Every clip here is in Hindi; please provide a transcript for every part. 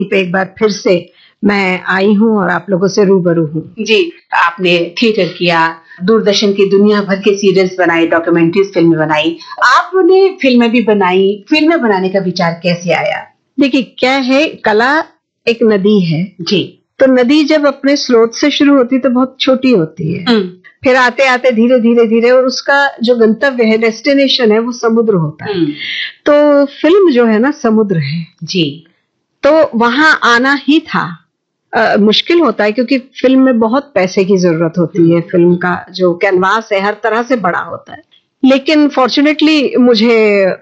पे एक बार फिर से मैं आई हूँ और आप लोगों से रूबरू हूँ। जी, आपने थिएटर किया, दूरदर्शन की दुनिया भर के सीरियल्स बनाए, डॉक्यूमेंट्रीज फिल्में बनाई, आपने फिल्में भी बनाई। फिल्में बनाने का विचार कैसे आया? देखिए क्या है, कला एक नदी है जी। तो नदी जब अपने स्रोत से शुरू होती है तो बहुत छोटी होती है, फिर आते आते धीरे धीरे धीरे और उसका जो गंतव्य है, डेस्टिनेशन है, वो समुद्र होता है। तो फिल्म जो है ना समुद्र है जी। तो वहां आना ही था। मुश्किल होता है क्योंकि फिल्म में बहुत पैसे की जरूरत होती है। फिल्म का जो कैनवास है हर तरह से बड़ा होता है, लेकिन फॉर्चुनेटली मुझे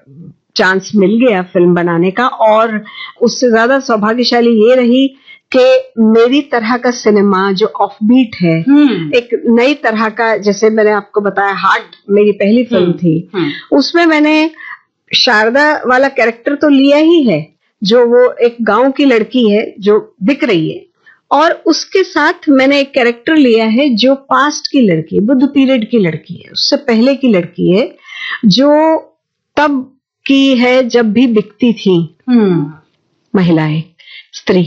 चांस मिल गया फिल्म बनाने का। और उससे ज्यादा सौभाग्यशाली ये रही कि मेरी तरह का सिनेमा जो ऑफबीट है, एक नई तरह का, जैसे मैंने आपको बताया हार्ट मेरी पहली फिल्म थी, उसमें मैंने शारदा वाला कैरेक्टर तो लिया ही है, जो वो एक गांव की लड़की है जो दिख रही है, और उसके साथ मैंने एक कैरेक्टर लिया है जो पास्ट की लड़की है, बुद्ध पीरियड की लड़की है, उससे पहले की लड़की है, जो तब की है जब भी बिकती थी महिलाएं, स्त्री।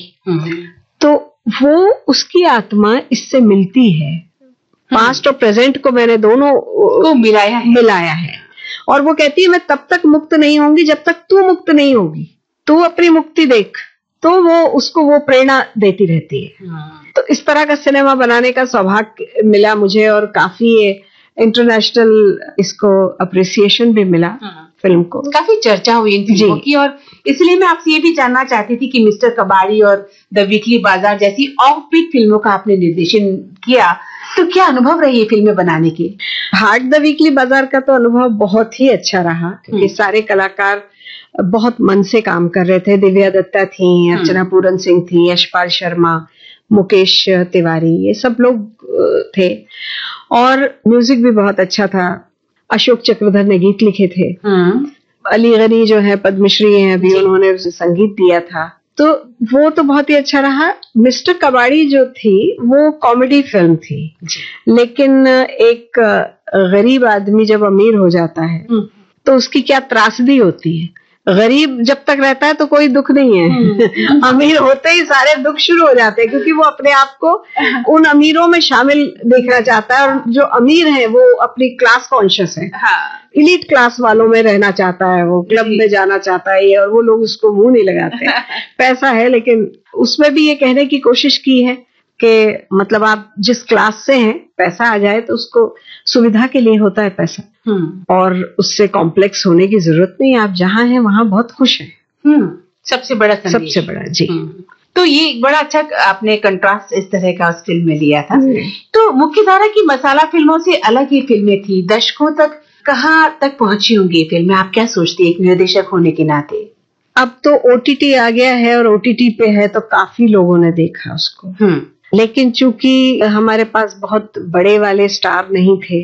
तो वो उसकी आत्मा इससे मिलती है। पास्ट और प्रेजेंट को मैंने दोनों को मिलाया है। और वो कहती है मैं तब तक मुक्त नहीं होंगी जब तक तू मुक्त नहीं होगी, तू अपनी मुक्ति देख। तो वो उसको वो प्रेरणा देती रहती है। तो इस तरह का सिनेमा बनाने का सौभाग्य मिला मुझे और काफी इंटरनेशनल इसको अप्रिसिएशन भी मिला। फिल्म को काफी चर्चा हुई इन फिल्मों की, और इसलिए मैं आपसे ये भी जानना चाहती थी कि मिस्टर कबाड़ी और द वीकली बाजार जैसी ऑफ-बीट फिल्मों का आपने निर्देशन किया, तो क्या अनुभव रही है फिल्में बनाने की? हार्ट द वीकली बाजार का तो अनुभव बहुत ही अच्छा रहा, क्योंकि सारे कलाकार बहुत मन से काम कर रहे थे। दिव्या दत्ता थी, अर्चना पूरन सिंह थी, यशपाल शर्मा, मुकेश तिवारी, ये सब लोग थे। और म्यूजिक भी बहुत अच्छा था। अशोक चक्रधर ने गीत लिखे थे। अली गनी जो है पद्मश्री हैं अभी, उन्होंने उसे संगीत दिया था। तो वो तो बहुत ही अच्छा रहा। मिस्टर कबाड़ी जो थी वो कॉमेडी फिल्म थी, लेकिन एक गरीब आदमी जब अमीर हो जाता है तो उसकी क्या त्रासदी होती है। गरीब जब तक रहता है तो कोई दुख नहीं है, अमीर होते ही सारे दुख शुरू हो जाते हैं, क्योंकि वो अपने आप को उन अमीरों में शामिल देखना चाहता है। और जो अमीर है वो अपनी क्लास कॉन्शियस है, इलीट क्लास वालों में रहना चाहता है, वो क्लब में जाना चाहता है, और वो लोग उसको मुंह नहीं लगाते। पैसा है, लेकिन उसमें भी ये कहने की कोशिश की है कि मतलब आप जिस क्लास से हैं, पैसा आ जाए तो उसको सुविधा के लिए होता है पैसा, और उससे कॉम्प्लेक्स होने की जरूरत नहीं। आप जहाँ हैं वहाँ बहुत खुश हैं। सबसे बड़ा जी। तो ये बड़ा अच्छा आपने कंट्रास्ट इस तरह का उस फिल्म में लिया था। तो मुख्य धारा की मसाला फिल्मों से अलग ही फिल्में थी, दशकों तक कहाँ तक पहुंची होंगी फिल्में? आप क्या सोचती है एक निर्देशक होने के नाते? अब तो OTT आ गया है और OTT पे है तो काफी लोगों ने देखा उसको। लेकिन चूंकि हमारे पास बहुत बड़े वाले स्टार नहीं थे,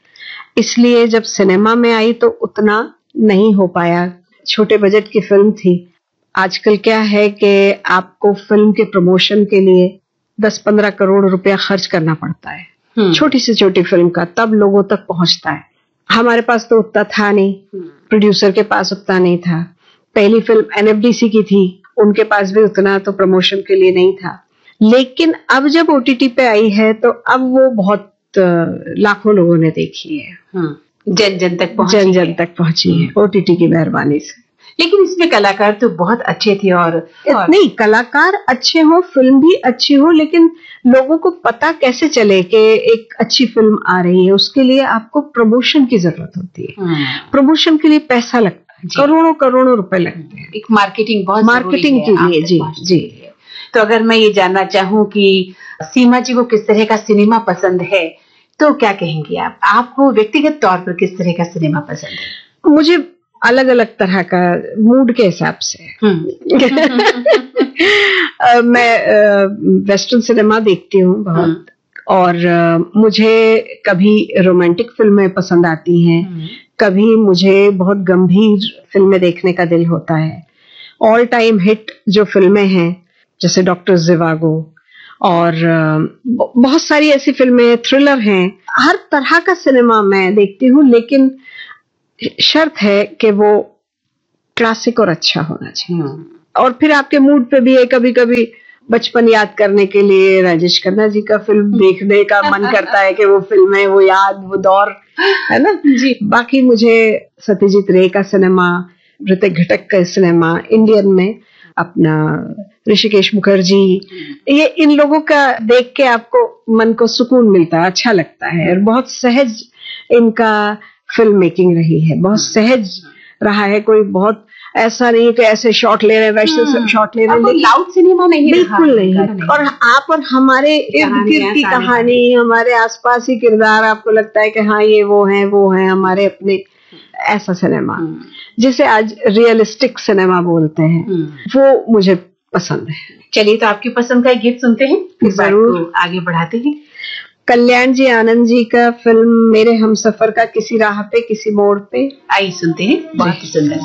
इसलिए जब सिनेमा में आई तो उतना नहीं हो पाया। छोटे बजट की फिल्म थी। आजकल क्या है कि आपको फिल्म के प्रमोशन के लिए 10-15 करोड़ रुपया खर्च करना पड़ता है, छोटी से छोटी फिल्म का, तब लोगों तक पहुंचता है। हमारे पास तो उतना था नहीं, प्रोड्यूसर के पास उतना नहीं था। पहली फिल्म NFDC की थी, उनके पास भी उतना तो प्रमोशन के लिए नहीं था। लेकिन अब जब OTT पे आई है तो अब वो बहुत लाखों लोगों ने देखी है, जन जन तक पहुंची है OTT की मेहरबानी से। लेकिन इसमें कलाकार तो बहुत अच्छे थे। और नहीं, कलाकार अच्छे हो, फिल्म भी अच्छी हो, लेकिन लोगों को पता कैसे चले कि एक अच्छी फिल्म आ रही है, उसके लिए आपको प्रमोशन की जरूरत होती है। प्रमोशन के लिए पैसा लगता है, करोड़ों रुपए लगते हैं। एक मार्केटिंग के लिए। जी। तो अगर मैं ये जानना चाहूँ कि सीमा जी को किस तरह का सिनेमा पसंद है, तो क्या कहेंगी आप? आपको व्यक्तिगत तौर पर किस तरह का सिनेमा पसंद है? मुझे अलग अलग तरह का, मूड के हिसाब से। मैं वेस्टर्न सिनेमा देखती हूँ बहुत, और मुझे कभी रोमांटिक फिल्में पसंद आती हैं, कभी मुझे बहुत गंभीर फिल्में देखने का दिल होता है। ऑल टाइम हिट जो फिल्में हैं जैसे डॉक्टर ज़िवागो और बहुत सारी ऐसी फिल्में, थ्रिलर हैं, हर तरह का सिनेमा मैं देखती हूँ, लेकिन शर्त है कि वो क्लासिक और अच्छा होना चाहिए। और फिर आपके मूड पे भी है, कभी कभी बचपन याद करने के लिए राजेश खन्ना जी का फिल्म देखने का मन करता है कि वो फिल्में, वो याद, वो दौर, है ना जी। बाकी मुझे सत्यजीत रे का सिनेमा, ऋतिक घटक का सिनेमा, इंडियन में अपना ऋषिकेश मुखर्जी, ये इन लोगों का देख के आपको मन को सुकून मिलता है, अच्छा लगता है। और बहुत सहज इनका फिल्म मेकिंग रही है, बहुत सहज रहा है। कोई बहुत ऐसा नहीं कि ऐसे शॉट ले रहे, वैसे शॉट ले रहे, लाउड सिनेमा नहीं, बिल्कुल नहीं। और आप और हमारे इर्द गिर्द की कहानी, हमारे आसपास ही किरदार, आपको लगता है कि हाँ ये वो है हमारे अपने, ऐसा सिनेमा जिसे आज रियलिस्टिक सिनेमा बोलते हैं, वो मुझे पसंद है। चलिए, तो आपकी पसंद का एक गीत सुनते हैं, जरूर आगे बढ़ाते हैं। कल्याण जी आनंद जी का फिल्म मेरे हमसफर का किसी राह पे किसी मोड़ पे, आई सुनते हैं, बहुत सुंदर।